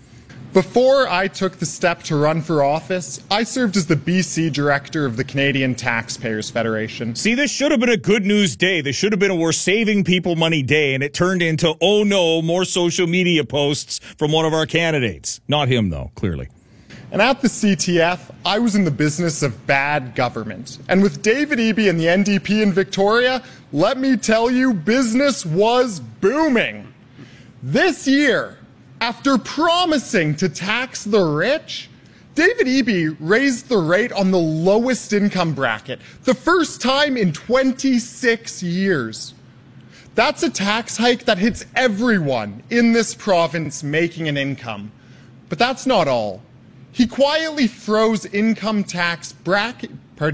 Speaker 8: Before I took the step to run for office, I served as the BC director of the Canadian Taxpayers Federation.
Speaker 1: See, this should have been a good news day. This should have been a we're saving people money day, and it turned into, oh no, more social media posts from one of our candidates. Not him, though, clearly.
Speaker 8: And at the CTF, I was in the business of bad government. And with David Eby and the NDP in Victoria, let me tell you, business was booming. This year, after promising to tax the rich, David Eby raised the rate on the lowest income bracket, the first time in 26 years. That's a tax hike that hits everyone in this province making an income. But that's not all. He quietly froze tax bracket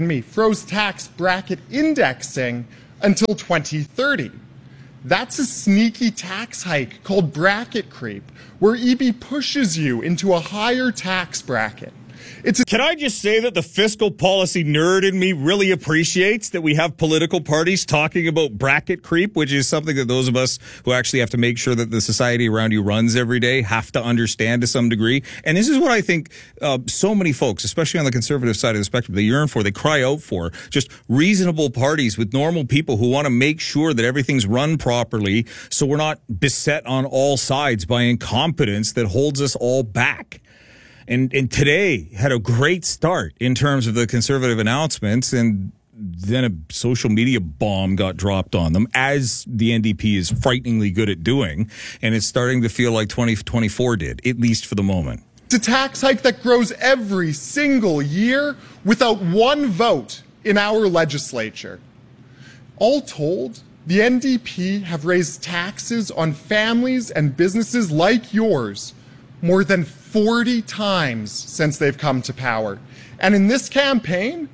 Speaker 8: indexing until 2030. That's a sneaky tax hike called bracket creep, where Eby pushes you into a higher tax bracket.
Speaker 1: Can I just say that the fiscal policy nerd in me really appreciates that we have political parties talking about bracket creep, which is something that those of us who actually have to make sure that the society around you runs every day have to understand to some degree. And this is what I think so many folks, especially on the conservative side of the spectrum, they yearn for, they cry out for, just reasonable parties with normal people who want to make sure that everything's run properly so we're not beset on all sides by incompetence that holds us all back. And today had a great start in terms of the conservative announcements, and then a social media bomb got dropped on them, as the NDP is frighteningly good at doing, and it's starting to feel like 2024 did, at least for the moment.
Speaker 8: It's a tax hike that grows every single year without one vote in our legislature. All told, the NDP have raised taxes on families and businesses like yours more than 40 times since they've come to power. And in this campaign,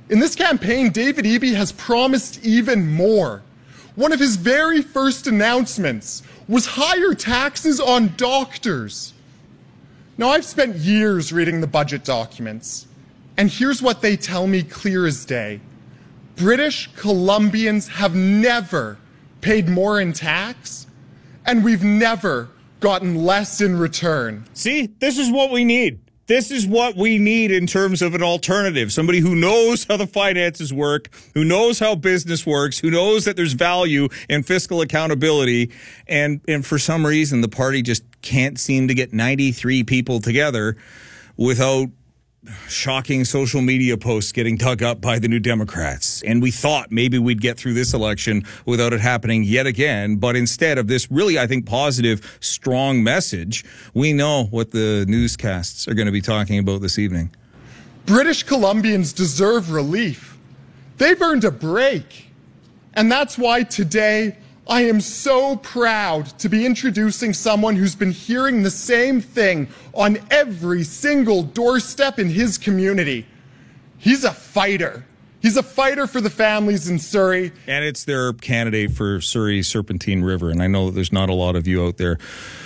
Speaker 8: David Eby has promised even more. One of his very first announcements was higher taxes on doctors. Now, I've spent years reading the budget documents, and here's what they tell me clear as day. British Columbians have never paid more in tax, and we've never gotten less in return.
Speaker 1: See, this is what we need. This is what we need in terms of an alternative. Somebody who knows how the finances work, who knows how business works, who knows that there's value in fiscal accountability. And for some reason, the party just can't seem to get 93 people together without shocking social media posts getting dug up by the New Democrats. And we thought maybe we'd get through this election without it happening yet again. But instead of this really, I think, positive, strong message, we know what the newscasts are going to be talking about this evening.
Speaker 8: British Columbians deserve relief. They've earned a break. And that's why today I am so proud to be introducing someone who's been hearing the same thing on every single doorstep in his community. He's a fighter. He's a fighter for the families in Surrey.
Speaker 1: And it's their candidate for Surrey Serpentine River. And I know that there's not a lot of you out there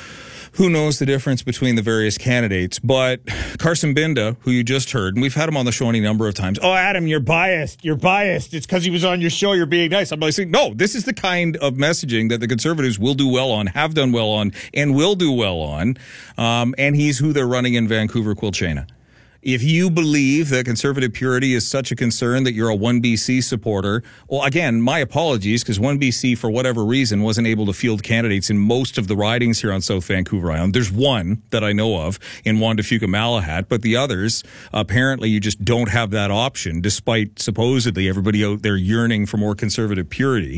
Speaker 1: who knows the difference between the various candidates, but Carson Binda, who you just heard, and we've had him on the show any number of times. Oh, Adam, you're biased. You're biased. It's because he was on your show. You're being nice. I'm like saying, no, this is the kind of messaging that the Conservatives will do well on, have done well on, and will do well on. And he's who they're running in Vancouver, Quilchena. If you believe that conservative purity is such a concern that you're a 1BC supporter, well, again, my apologies, because 1BC, for whatever reason, wasn't able to field candidates in most of the ridings here on South Vancouver Island. There's one that I know of in Juan de Fuca Malahat, but the others, apparently you just don't have that option, despite supposedly everybody out there yearning for more conservative purity.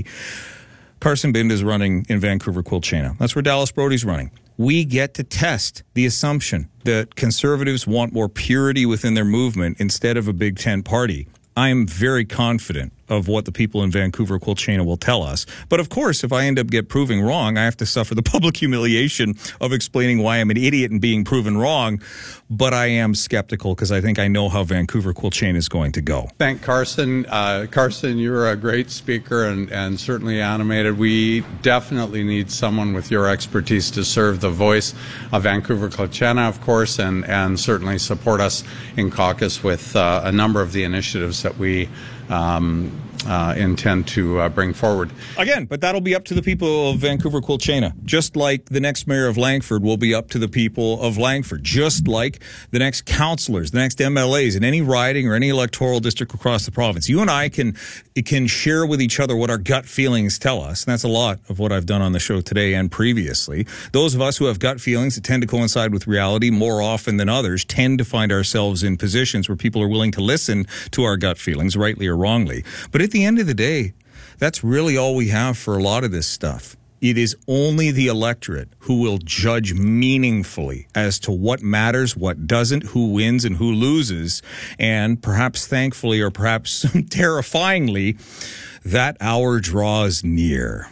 Speaker 1: Carson Binda is running in Vancouver, Quilchena. That's where Dallas Brody's running. We get to test the assumption that conservatives want more purity within their movement instead of a Big Tent party. I am very confident of what the people in Vancouver, Quilchena will tell us. But of course, if I end up proving wrong, I have to suffer the public humiliation of explaining why I'm an idiot and being proven wrong. But I am skeptical because I think I know how Vancouver, Quilchena is going to go.
Speaker 22: Thank Carson. Carson, you're a great speaker and certainly animated. We definitely need someone with your expertise to serve the voice of Vancouver, Quilchena, of course, and certainly support us in caucus with a number of the initiatives that we intend to bring forward.
Speaker 1: Again, but that'll be up to the people of Vancouver Quilchena, just like the next mayor of Langford will be up to the people of Langford, just like the next councillors, the next MLAs in any riding or any electoral district across the province. You and I can share with each other what our gut feelings tell us, and that's a lot of what I've done on the show today and previously. Those of us who have gut feelings that tend to coincide with reality more often than others tend to find ourselves in positions where people are willing to listen to our gut feelings, rightly or wrongly. But at the end of the day, that's really all we have for a lot of this stuff. It is only the electorate who will judge meaningfully as to what matters, what doesn't, who wins and who loses. And perhaps thankfully or perhaps terrifyingly, that hour draws near.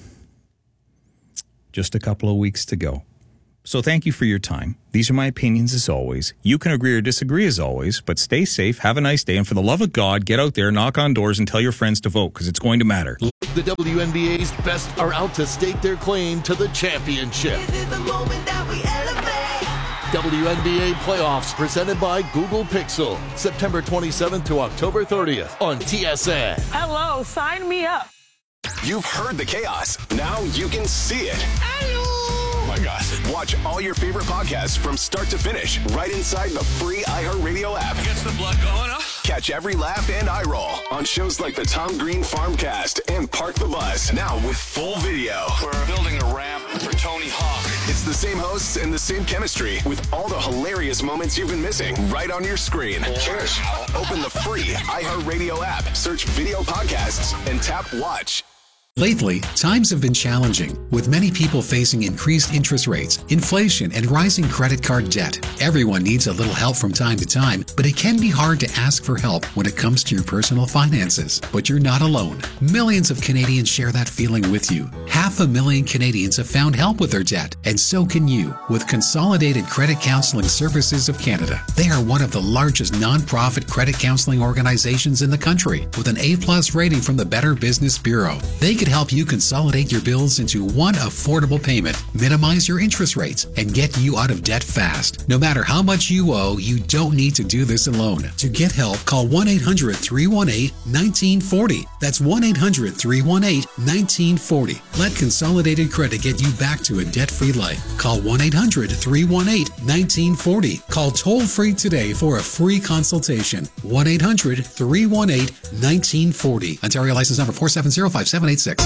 Speaker 1: Just a couple of weeks to go. So thank you for your time. These are my opinions as always. You can agree or disagree as always, but stay safe, have a nice day, and for the love of God, get out there, knock on doors, and tell your friends to vote, because it's going to matter.
Speaker 7: The WNBA's best are out to stake their claim to the championship.
Speaker 24: This is the moment that we elevate.
Speaker 7: WNBA playoffs presented by Google Pixel. September 27th to October 30th on TSN.
Speaker 18: Hello, sign me up.
Speaker 13: You've heard the chaos. Now you can see it. Oh my gosh. Watch all your favorite podcasts from start to finish right inside the free iHeartRadio app.
Speaker 24: Gets the blood going, huh?
Speaker 13: Catch every laugh and eye roll on shows like the Tom Green Farmcast and Park the Bus. Now with full video.
Speaker 24: We're building a ramp for Tony Hawk.
Speaker 13: It's the same hosts and the same chemistry with all the hilarious moments you've been missing right on your screen.
Speaker 24: Cheers.
Speaker 13: Open the free iHeartRadio app, search video podcasts, and tap watch.
Speaker 3: Lately, times have been challenging, with many people facing increased interest rates, inflation, and rising credit card debt. Everyone needs a little help from time to time, but it can be hard to ask for help when it comes to your personal finances. But you're not alone. Millions of Canadians share that feeling with you. 500,000 Canadians have found help with their debt, and so can you with Consolidated Credit Counseling Services of Canada. They are one of the largest non-profit credit counseling organizations in the country, with an A+ rating from the Better Business Bureau. They can help you consolidate your bills into one affordable payment, minimize your interest rates, and get you out of debt fast. No matter how much you owe, you don't need to do this alone. To get help, call 1-800-318-1940. That's 1-800-318-1940. Let Consolidated Credit get you back to a debt-free life. Call 1-800-318-1940. Call toll-free today for a free consultation. 1-800-318-1940. Ontario license number 4705786.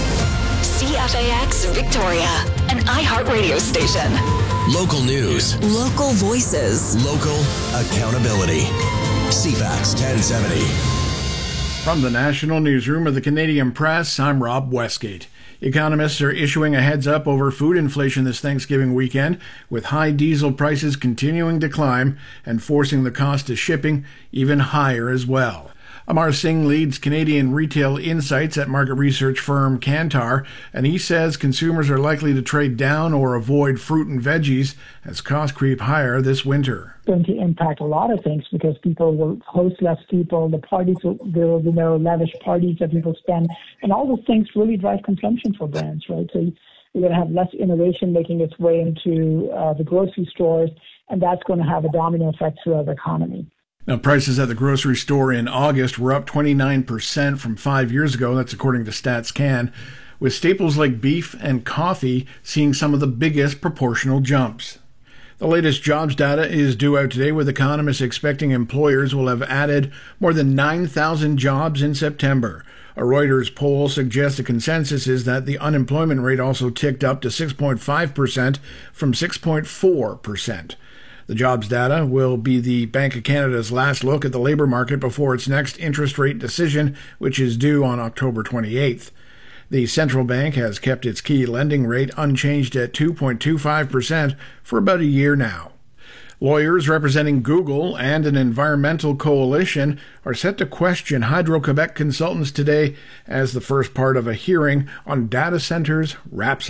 Speaker 4: CFAX Victoria, an iHeartRadio station.
Speaker 13: Local news.
Speaker 4: Local voices.
Speaker 13: Local accountability. CFAX 1070.
Speaker 9: From the National Newsroom of the Canadian Press, I'm Rob Westgate. Economists are issuing a heads-up over food inflation this Thanksgiving weekend, with high diesel prices continuing to climb and forcing the cost of shipping even higher as well. Amar Singh leads Canadian retail insights at market research firm Kantar, and he says consumers are likely to trade down or avoid fruit and veggies as costs creep higher this winter.
Speaker 10: Going to impact a lot of things because people will host less people, there will be no lavish parties that people spend, and all those things really drive consumption for brands, right? So you're going to have less innovation making its way into the grocery stores, and that's going to have a domino effect throughout the economy.
Speaker 9: Now, prices at the grocery store in August were up 29% from 5 years ago. That's according to StatsCan, with staples like beef and coffee seeing some of the biggest proportional jumps. The latest jobs data is due out today, with economists expecting employers will have added more than 9,000 jobs in September. A Reuters poll suggests a consensus is that the unemployment rate also ticked up to 6.5% from 6.4%. The jobs data will be the Bank of Canada's last look at the labour market before its next interest rate decision, which is due on October 28th. The central bank has kept its key lending rate unchanged at 2.25% for about a year now. Lawyers representing Google and an environmental coalition are set to question Hydro-Quebec consultants today as the first part of a hearing on data centers wraps up.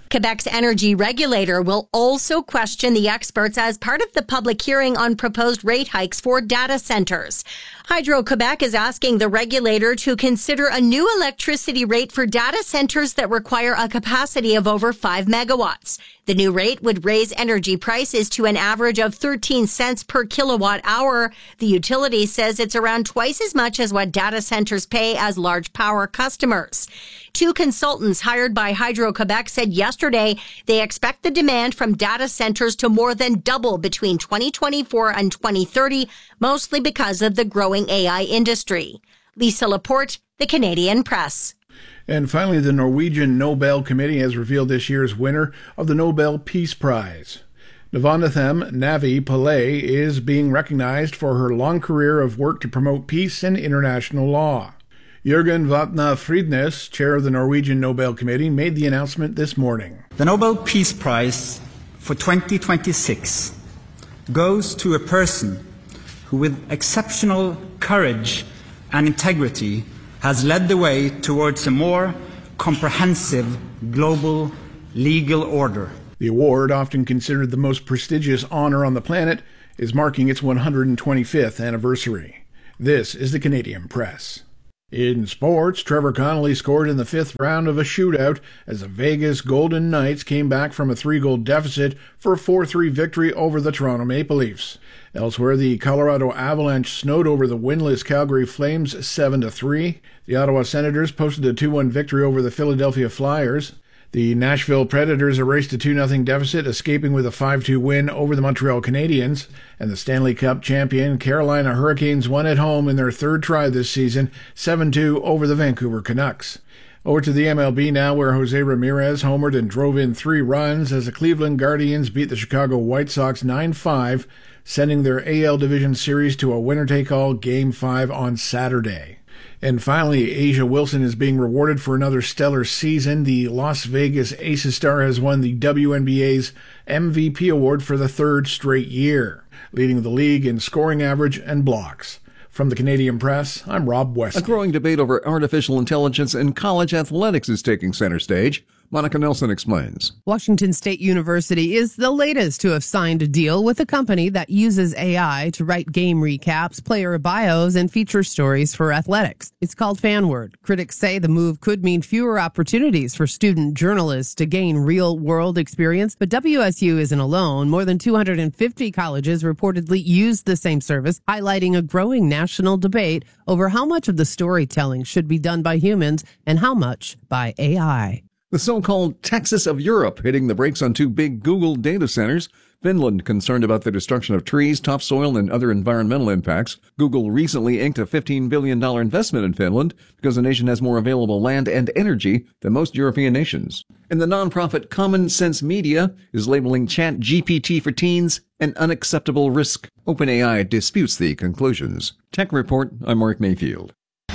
Speaker 5: Quebec's energy regulator will also question the experts as part of the public hearing on proposed rate hikes for data centers. Hydro-Quebec is asking the regulator to consider a new electricity rate for data centers that require a capacity of over 5 megawatts. The new rate would raise energy prices to an average of 13 cents per kilowatt hour. The utility says it's around twice as much as what data centers pay as large power customers. 2 consultants hired by Hydro-Quebec said yesterday they expect the demand from data centers to more than double between 2024 and 2030, mostly because of the growing AI industry. Lisa Laporte, The Canadian Press.
Speaker 9: And finally, the Norwegian Nobel Committee has revealed this year's winner of the Nobel Peace Prize. Navanatham Navi Pillay is being recognized for her long career of work to promote peace and international law. Jørgen Vatna Fridnes, chair of the Norwegian Nobel Committee, made the announcement this morning.
Speaker 11: The Nobel Peace Prize for 2026 goes to a person who, with exceptional courage and integrity, has led the way towards a more comprehensive global legal order.
Speaker 9: The award, often considered the most prestigious honor on the planet, is marking its 125th anniversary. This is the Canadian Press. In sports, Trevor Connolly scored in the 5th round of a shootout as the Vegas Golden Knights came back from a 3-goal deficit for a 4-3 victory over the Toronto Maple Leafs. Elsewhere, the Colorado Avalanche snowed over the winless Calgary Flames 7-3. The Ottawa Senators posted a 2-1 victory over the Philadelphia Flyers. The Nashville Predators erased a 2-0 deficit, escaping with a 5-2 win over the Montreal Canadiens. And the Stanley Cup champion Carolina Hurricanes won at home in their 3rd try this season, 7-2 over the Vancouver Canucks. Over to the MLB now, where Jose Ramirez homered and drove in 3 runs as the Cleveland Guardians beat the Chicago White Sox 9-5, sending their AL Division Series to a winner-take-all Game 5 on Saturday. And finally, Asia Wilson is being rewarded for another stellar season. The Las Vegas Aces star has won the WNBA's MVP award for the 3rd straight year, leading the league in scoring average and blocks. From the Canadian Press, I'm Rob West.
Speaker 12: A growing debate over artificial intelligence in college athletics is taking center stage. Monica Nelson explains.
Speaker 18: Washington State University is the latest to have signed a deal with a company that uses AI to write game recaps, player bios, and feature stories for athletics. It's called FanWord. Critics say the move could mean fewer opportunities for student journalists to gain real-world experience, but WSU isn't alone. More than 250 colleges reportedly use the same service, highlighting a growing national debate over how much of the storytelling should be done by humans and how much by AI.
Speaker 12: The so-called Texas of Europe hitting the brakes on 2 big Google data centers. Finland concerned about the destruction of trees, topsoil, and other environmental impacts. Google recently inked a $15 billion investment in Finland because the nation has more available land and energy than most European nations. And the nonprofit Common Sense Media is labeling ChatGPT for teens an unacceptable risk. OpenAI disputes the conclusions. Tech Report, I'm Mark Mayfield.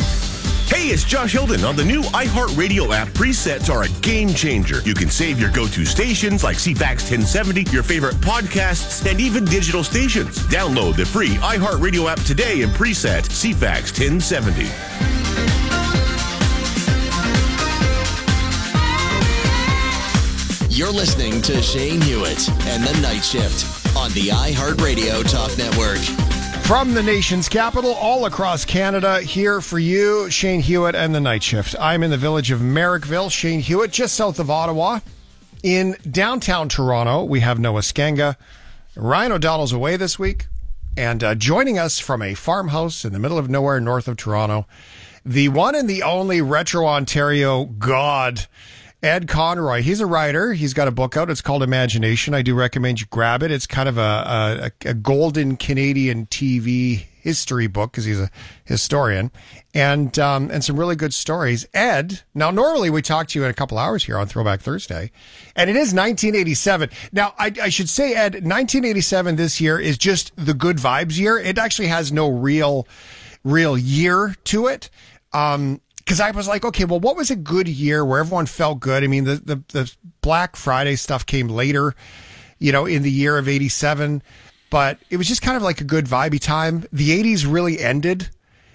Speaker 14: Hey, it's Josh Hilden. On the new iHeartRadio app, presets are a game changer. You can save your go-to stations like CFAX 1070, your favorite podcasts, and even digital stations. Download the free iHeartRadio app today and preset CFAX 1070.
Speaker 15: You're listening to Shane Hewitt and the Night Shift on the iHeartRadio Talk Network.
Speaker 16: From the nation's capital, all across Canada, here for you, Shane Hewitt and the Night Shift. I'm in the village of Merrickville. Shane Hewitt, just south of Ottawa. In downtown Toronto, we have Noah Skenga. Ryan O'Donnell's away this week. And joining us from a farmhouse in the middle of nowhere north of Toronto, the one and the only Retro Ontario god, Ed Conroy. He's a writer. He's got a book out. It's called Imagination. I do recommend you grab it. It's kind of a golden Canadian TV history book because he's a historian, and some really good stories. Ed, now normally we talk to you in a couple hours here on Throwback Thursday, and it is 1987. Now I should say, Ed, 1987 this year is just the good vibes year. It actually has no real year to it. Because I was like, okay, well, what was a good year where everyone felt good? I mean, the Black Friday stuff came later, in the year of 87, but it was just kind of like a good vibey time. The 80s really ended,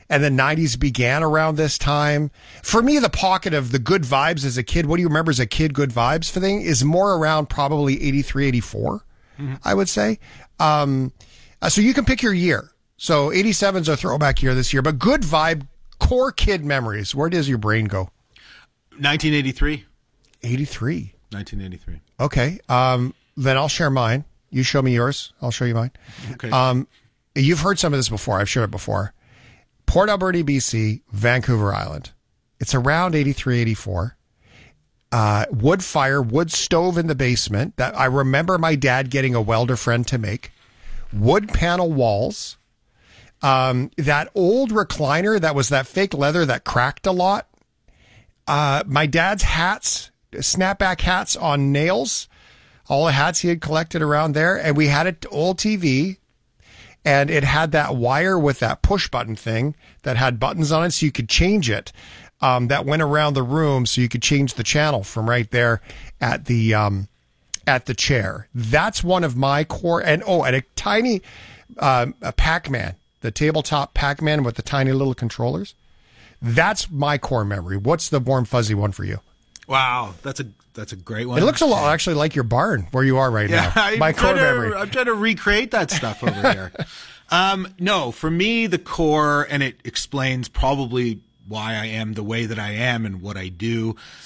Speaker 16: and the 90s began around this time. For me, the pocket of the good vibes as a kid, what do you remember as a kid, good vibes for thing, is more around probably 83, 84, I would say. So you can pick your year. So 87's a throwback year this year, but good vibe, core kid memories. Where does your brain go?
Speaker 6: 1983.
Speaker 16: 83.
Speaker 6: 1983.
Speaker 16: Okay. Then I'll share mine. You show me yours. I'll show you mine.
Speaker 6: Okay.
Speaker 16: You've heard some of this before. I've shared it before. Port Alberni, BC, Vancouver Island. It's around 83, 84. Wood fire, wood stove in the basement that I remember my dad getting a welder friend to make. Wood panel walls. That old recliner that was that fake leather that cracked a lot. My dad's hats, snapback hats on nails. All the hats he had collected around there. And we had an old TV. And it had that wire with that push button thing that had buttons on it so you could change it. That went around the room so you could change the channel from right there at the chair. That's one of my core. And a tiny a Pac-Man, the tabletop Pac-Man with the tiny little controllers. That's my core memory. What's the warm fuzzy one for you?
Speaker 6: Wow, that's a great one.
Speaker 16: It looks a lot actually like your barn where you are right now. My core memory.
Speaker 6: I'm trying to recreate that stuff over here. No, for me, the core, and it explains probably why I am the way that I am and what I do.